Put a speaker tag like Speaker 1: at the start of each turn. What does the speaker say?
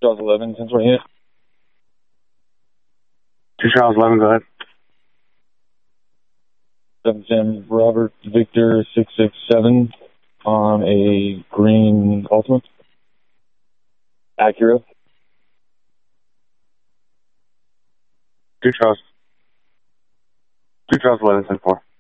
Speaker 1: Charles 11, 1028.
Speaker 2: 2 Charles 11, go ahead.
Speaker 1: 7 Sam Robert Victor 667 on a green Ultimate. Acura.
Speaker 2: 2 Charles 11, 10-4.